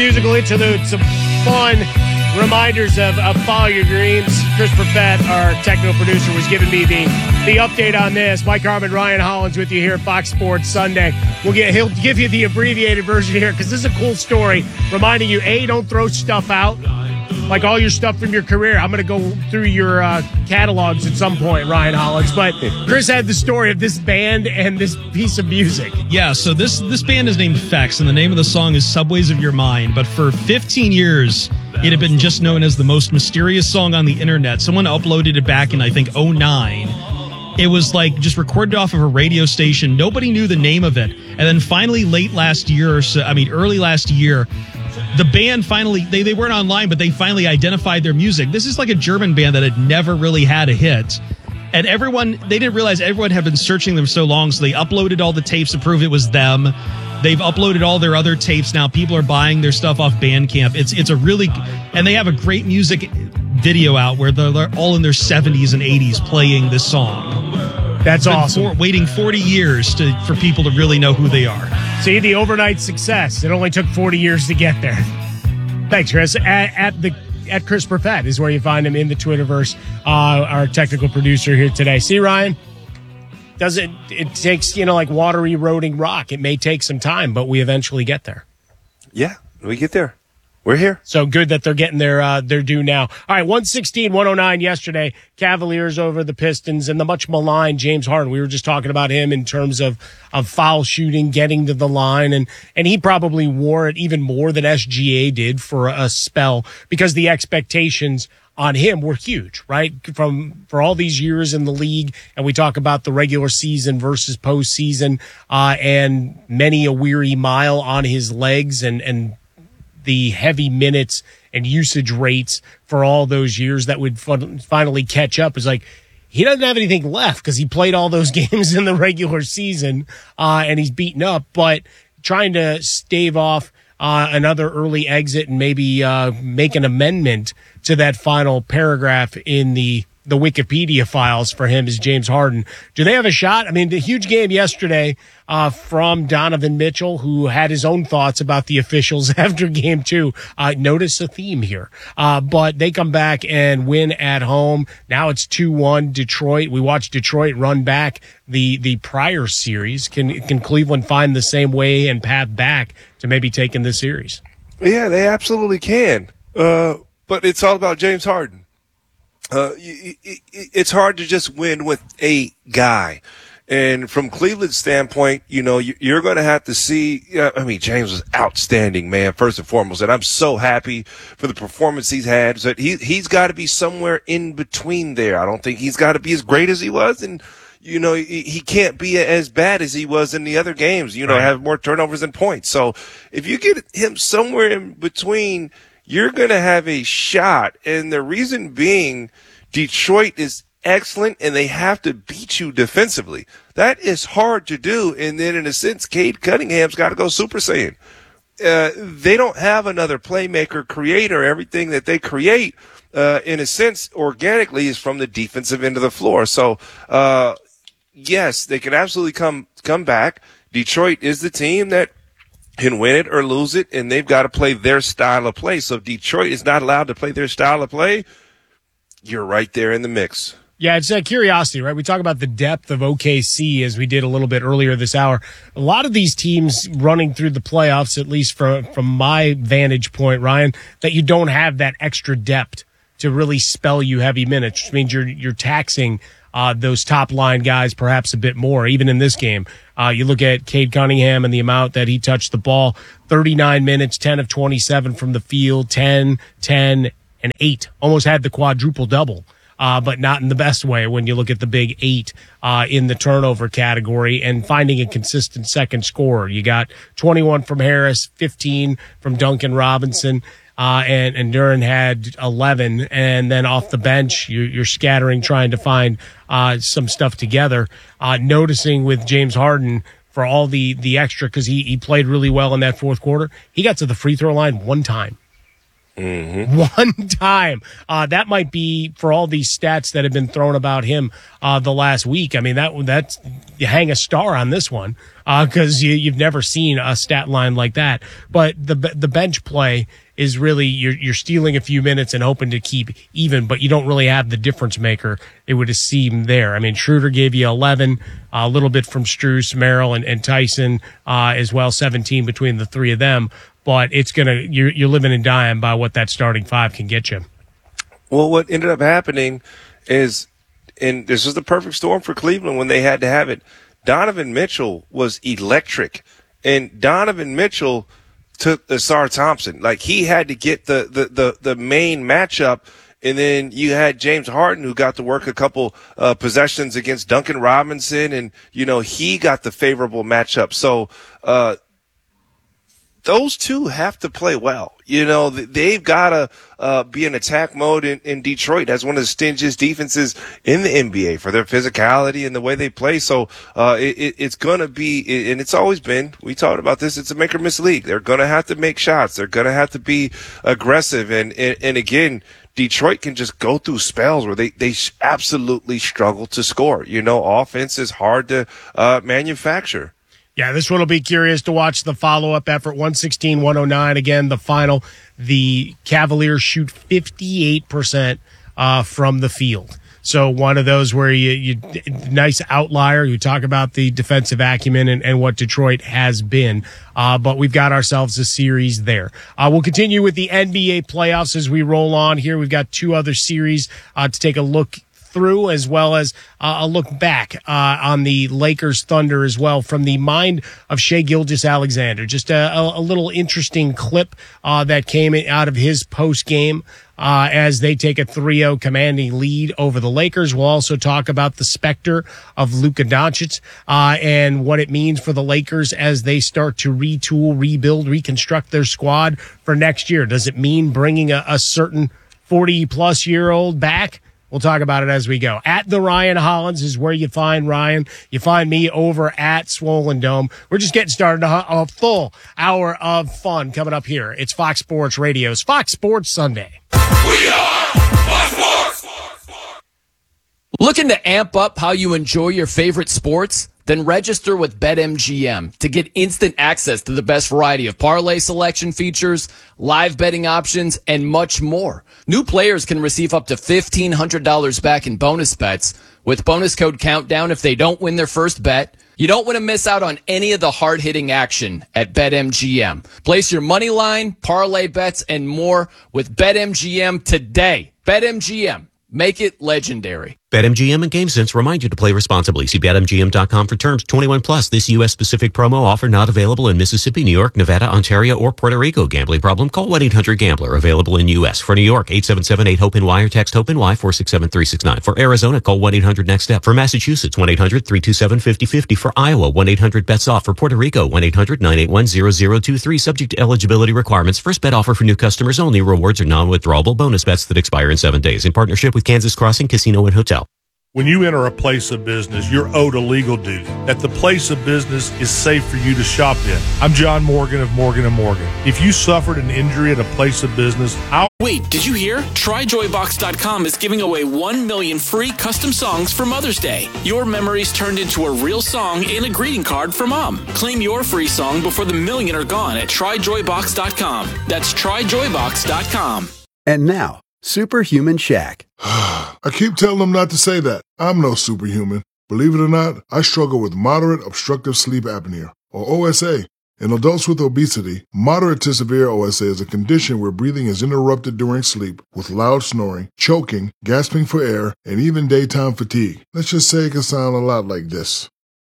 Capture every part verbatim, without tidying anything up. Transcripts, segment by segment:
Musical interlude, some fun reminders of, of Follow Your Dreams. Chris Perfett, our technical producer, was giving me the, the update on this. Mike Harmon, Ryan Hollins with you here at Fox Sports Sunday. We'll get he'll give you the abbreviated version here because this is a cool story reminding you, A, don't throw stuff out. Like all your stuff from your career. I'm going to go through your uh, catalogs at some point, Ryan Hollins. But Chris had the story of this band and this piece of music. Yeah, so this this band is named Fex, and the name of the song is Subways of Your Mind. But for fifteen years, it had been just known as the most mysterious song on the internet. Someone uploaded it back in, I think, oh nine. It was like just recorded off of a radio station. Nobody knew the name of it. And then finally late last year, or so, I mean, early last year, the band finally, they, they weren't online, but they finally identified their music. This is like a German band that had never really had a hit. And everyone, they didn't realize everyone had been searching them so long, so they uploaded all the tapes to prove it was them. They've uploaded all their other tapes now. People are buying their stuff off Bandcamp. It's it's a really, and they have a great music video out where they're, they're all in their seventies and eighties playing this song. That's awesome. For, waiting forty years to for people to really know who they are. See, the overnight success. It only took forty years to get there. Thanks, Chris. At, at the at Chris Perfett is where you find him in the Twitterverse. Uh, our technical producer here today. See, Ryan, does it? It takes you know like water eroding rock. It may take some time, but we eventually get there. Yeah, we get there. We're here. So good that they're getting their uh, their due now. All right, one sixteen one oh nine yesterday. Cavaliers over the Pistons and the much maligned James Harden. We were just talking about him in terms of, of foul shooting, getting to the line, and and he probably wore it even more than S G A did for a spell because the expectations on him were huge, right? From for all these years in the league, and we talk about the regular season versus postseason, uh, and many a weary mile on his legs, and and. the heavy minutes and usage rates for all those years that would fun- finally catch up is like he doesn't have anything left because he played all those games in the regular season uh, and he's beaten up, but trying to stave off uh, another early exit and maybe uh, make an amendment to that final paragraph in the the Wikipedia files for him is James Harden. Do they have a shot? I mean, the huge game yesterday uh, from Donovan Mitchell, who had his own thoughts about the officials after game two. Uh, notice a theme here. Uh, but they come back and win at home. Now it's two one Detroit. We watched Detroit run back the, the prior series. Can, can Cleveland find the same way and path back to maybe taking this series? Yeah, they absolutely can. Uh, but it's all about James Harden. Uh, it's hard to just win with a guy. And from Cleveland's standpoint, you know, you're going to have to see, I mean, James was outstanding, man, first and foremost. And I'm so happy for the performance he's had. So he, he's got to be somewhere in between there. I don't think he's got to be as great as he was. And, you know, he, he can't be as bad as he was in the other games, you know, right. Have more turnovers than points. So if you get him somewhere in between, you're going to have a shot. And the reason being, Detroit is excellent and they have to beat you defensively. That is hard to do. And then in a sense, Cade Cunningham's got to go Super Saiyan. Uh, they don't have another playmaker creator. Everything that they create, uh, in a sense, organically is from the defensive end of the floor. So, uh, yes, they can absolutely come, come back. Detroit is the team that can win it or lose it, and they've got to play their style of play. So if Detroit is not allowed to play their style of play, you're right there in the mix. Yeah, it's a curiosity, right? We talk about the depth of O K C as we did a little bit earlier this hour. A lot of these teams running through the playoffs, at least from, from my vantage point, Ryan, that you don't have that extra depth to really spell you heavy minutes, which means you're you're taxing uh, those top line guys perhaps a bit more, even in this game. Uh, you look at Cade Cunningham and the amount that he touched the ball, thirty-nine minutes, ten of twenty-seven from the field, ten, ten, and eight. Almost had the quadruple double. Uh, but not in the best way when you look at the big eight uh, in the turnover category and finding a consistent second scorer. You got twenty-one from Harris, fifteen from Duncan Robinson, uh, and, and Duren had eleven. And then off the bench, you, you're scattering, trying to find uh, some stuff together. Uh, noticing with James Harden for all the, the extra, because he, he played really well in that fourth quarter, he got to the free throw line one time. Mm-hmm. One time. Uh, that might be for all these stats that have been thrown about him uh, the last week. I mean, that that's you hang a star on this one because uh, you, you've never seen a stat line like that. But the the bench play is really you're you're stealing a few minutes and hoping to keep even, but you don't really have the difference maker. It would seem there. I mean, Schroeder gave you eleven, a little bit from Strus, Merrill, and, and Tyson uh, as well, seventeen between the three of them. But it's gonna you're you're living and dying by what that starting five can get you. Well, what ended up happening is, and this was the perfect storm for Cleveland when they had to have it. Donovan Mitchell was electric, and Donovan Mitchell took Asar Thompson. Like, he had to get the the the, the main matchup. And then you had James Harden, who got to work a couple uh, possessions against Duncan Robinson, and you know he got the favorable matchup. So. uh Those two have to play well. You know, they've got to uh, be in attack mode in, in Detroit. That's one of the stingiest defenses in the N B A for their physicality and the way they play. So uh, it, it's going to be, and it's always been, we talked about this, it's a make or miss league. They're going to have to make shots. They're going to have to be aggressive. And, and, and again, Detroit can just go through spells where they, they absolutely struggle to score. You know, offense is hard to uh, manufacture. Yeah, this one will be curious to watch the follow-up effort. one sixteen one oh nine, again, the final. The Cavaliers shoot fifty-eight percent uh, from the field. So one of those where you, you nice outlier. You talk about the defensive acumen and, and what Detroit has been. Uh, but we've got ourselves a series there. Uh, we'll continue with the N B A playoffs as we roll on here. We've got two other series uh, to take a look through, as well as uh, a look back uh, on the Lakers Thunder as well from the mind of Shai Gilgeous-Alexander. Just a, a, a little interesting clip uh, that came out of his post game uh, as they take a three oh commanding lead over the Lakers. We'll also talk about the specter of Luka Doncic uh, and what it means for the Lakers as they start to retool, rebuild, reconstruct their squad for next year. Does it mean bringing a, a certain forty plus year old back? We'll talk about it as we go. At the Ryan Hollins is where you find Ryan. You find me over at Swollen Dome. We're just getting started. A, a full hour of fun coming up here. It's Fox Sports Radio's Fox Sports Sunday. We are Fox Sports. Looking to amp up how you enjoy your favorite sports? Then register with BetMGM to get instant access to the best variety of parlay selection features, live betting options, and much more. New players can receive up to fifteen hundred dollars back in bonus bets with bonus code Countdown if they don't win their first bet. You don't want to miss out on any of the hard-hitting action at BetMGM. Place your money line, parlay bets, and more with BetMGM today. BetMGM. Make it legendary. BetMGM and GameSense remind you to play responsibly. See Bet M G M dot com for terms. twenty-one plus. This U S specific promo offer not available in Mississippi, New York, Nevada, Ontario, or Puerto Rico. Gambling problem? Call one eight hundred gambler. Available in U S. For New York, eight seven seven eight hope N Y or text HOPE-NY four six seven three six nine. For Arizona, call one eight hundred next step. For Massachusetts, one eight hundred three two seven five oh five oh. For Iowa, one eight hundred bets off. For Puerto Rico, one eight hundred nine eight one zero zero two three. Subject to eligibility requirements. First bet offer for new customers only. Rewards are non-withdrawable bonus bets that expire in seven days. In partnership with Kansas Crossing Casino and Hotel. When you enter a place of business, you're owed a legal duty, that the place of business is safe for you to shop in. I'm John Morgan of Morgan and Morgan. If you suffered an injury at a place of business, I'll... Wait, did you hear? Try Joy Box dot com is giving away one million free custom songs for Mother's Day. Your memories turned into a real song and a greeting card for Mom. Claim your free song before the million are gone at Try Joy Box dot com. That's Try Joy Box dot com. And now, Superhuman Shaq. I keep telling them not to say that. I'm no superhuman. Believe it or not, I struggle with moderate obstructive sleep apnea, or O S A. In adults with obesity, moderate to severe O S A is a condition where breathing is interrupted during sleep with loud snoring, choking, gasping for air, and even daytime fatigue. Let's just say it can sound a lot like this.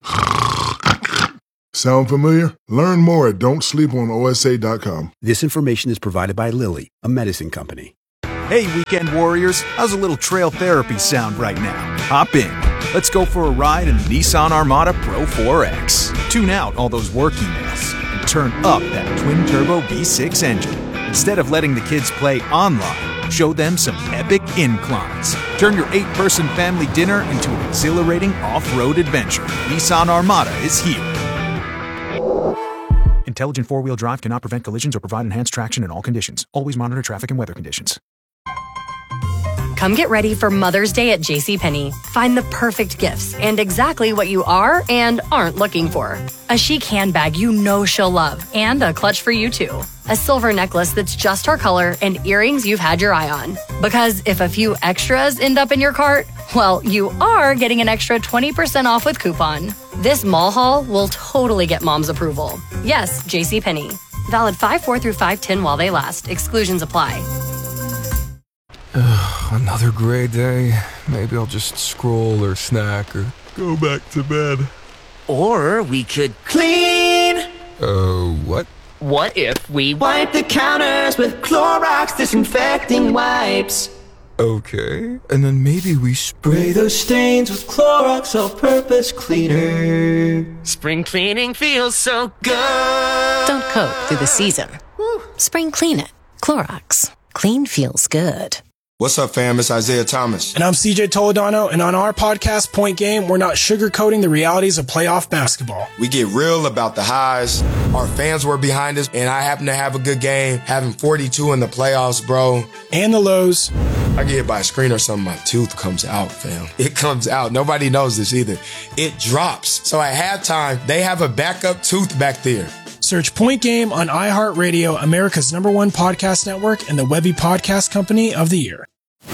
Sound familiar? Learn more at don't sleep on O S A dot com. This information is provided by Lilly, a medicine company. Hey, weekend warriors, how's a little trail therapy sound right now? Hop in. Let's go for a ride in the Nissan Armada Pro four X. Tune out all those work emails and turn up that twin-turbo V six engine. Instead of letting the kids play online, show them some epic inclines. Turn your eight-person family dinner into an exhilarating off-road adventure. Nissan Armada is here. Intelligent four-wheel drive cannot prevent collisions or provide enhanced traction in all conditions. Always monitor traffic and weather conditions. Come get ready for Mother's Day at JCPenney. Find the perfect gifts and exactly what you are and aren't looking for. A chic handbag you know she'll love, and a clutch for you too. A silver necklace that's just her color, and earrings you've had your eye on. Because if a few extras end up in your cart, well, you are getting an extra twenty percent off with coupon. This mall haul will totally get mom's approval. Yes, JCPenney. Valid five four through five ten while they last. Exclusions apply. Another gray day. Maybe I'll just scroll or snack or go back to bed. Or we could clean. Uh, what? What if we wipe the counters with Clorox disinfecting wipes? Okay. And then maybe we spray those stains with Clorox all-purpose cleaner. Spring cleaning feels so good. Don't coat through the season. Spring clean it. Clorox. Clean feels good. What's up, fam? It's Isaiah Thomas. And I'm C J Toledano, and on our podcast, Point Game, we're not sugarcoating the realities of playoff basketball. We get real about the highs. Our fans were behind us, and I happen to have a good game, having forty-two in the playoffs, bro. And the lows. I get hit by a screen or something, my tooth comes out, fam. It comes out. Nobody knows this either. It drops. So at halftime, they have a backup tooth back there. Search Point Game on iHeartRadio, America's number one podcast network, and the Webby Podcast Company of the Year.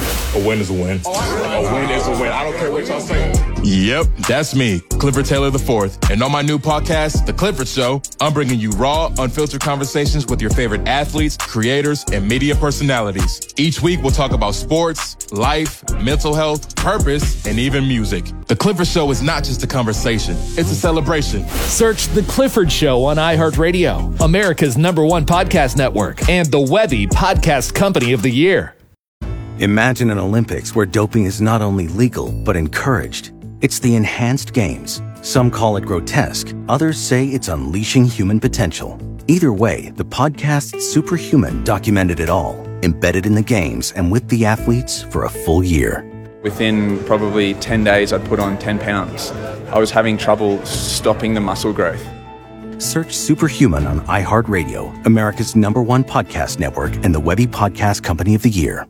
A win is a win. A win is a win. I don't care what y'all say. Yep, that's me, Clifford Taylor the fourth. And on my new podcast, The Clifford Show, I'm bringing you raw, unfiltered conversations with your favorite athletes, creators, and media personalities. Each week, we'll talk about sports, life, mental health, purpose, and even music. The Clifford Show is not just a conversation, it's a celebration. Search The Clifford Show on iHeartRadio, America's number one podcast network, and the Webby Podcast Company of the Year. Imagine an Olympics where doping is not only legal, but encouraged. It's the enhanced games. Some call it grotesque. Others say it's unleashing human potential. Either way, the podcast Superhuman documented it all, embedded in the games and with the athletes for a full year. Within probably ten days, I'd put on ten pounds. I was having trouble stopping the muscle growth. Search Superhuman on iHeartRadio, America's number one podcast network, and the Webby Podcast Company of the Year.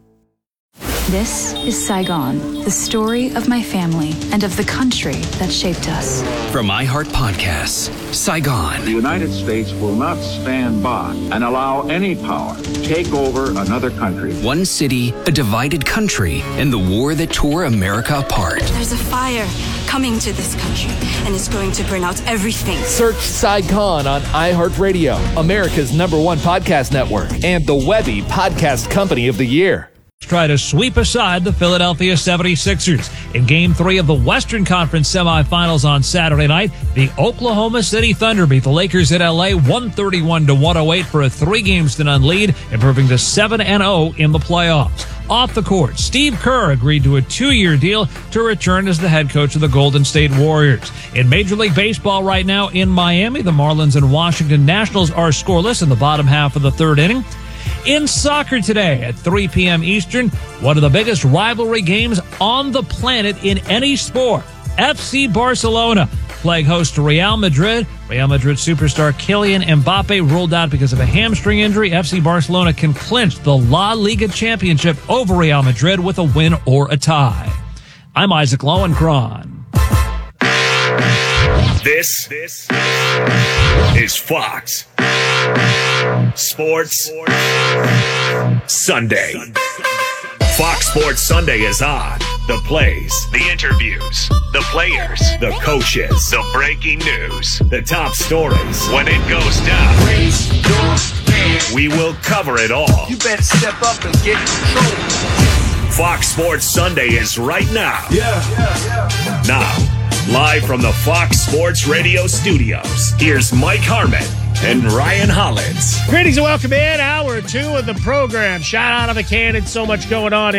This is Saigon, the story of my family and of the country that shaped us. From iHeart Podcasts, Saigon. The United States will not stand by and allow any power to take over another country. One city, a divided country, and the war that tore America apart. There's a fire coming to this country, and it's going to burn out everything. Search Saigon on iHeartRadio, America's number one podcast network, and the Webby Podcast Company of the Year. Try to sweep aside the Philadelphia seventy-sixers. In Game three of the Western Conference semifinals on Saturday night, the Oklahoma City Thunder beat the Lakers in L A one thirty-one to one oh eight for a three-games-to-none lead, improving to seven and oh in the playoffs. Off the court, Steve Kerr agreed to a two-year deal to return as the head coach of the Golden State Warriors. In Major League Baseball right now in Miami, the Marlins and Washington Nationals are scoreless in the bottom half of the third inning. In soccer today at three p.m. Eastern, one of the biggest rivalry games on the planet in any sport. F C Barcelona playing host to Real Madrid. Real Madrid superstar Kylian Mbappe ruled out because of a hamstring injury. F C Barcelona can clinch the La Liga championship over Real Madrid with a win or a tie. I'm Isaac Lowenkron. This, this is Fox Sports Sunday. Fox Sports Sunday is on. The plays, the interviews, the players, the coaches, the breaking news, the top stories. When it goes down, raise your hand. We will cover it all. You better step up and get in control. Fox Sports Sunday is right now. Yeah, yeah, yeah. Now, live from the Fox Sports Radio studios, here's Mike Harmon and Ryan Hollins. Greetings and welcome in. Hour two of the program. Shot out of a cannon. So much going on.